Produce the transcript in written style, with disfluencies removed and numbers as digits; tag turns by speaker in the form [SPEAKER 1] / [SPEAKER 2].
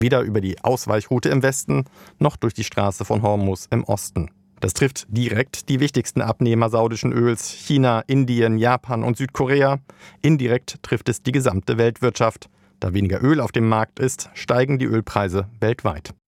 [SPEAKER 1] Weder über die Ausweichroute im Westen noch durch die Straße von Hormuz im Osten. Das trifft direkt die wichtigsten Abnehmer saudischen Öls: China, Indien, Japan und Südkorea. Indirekt trifft es die gesamte Weltwirtschaft. Da weniger Öl auf dem Markt ist, steigen die Ölpreise weltweit.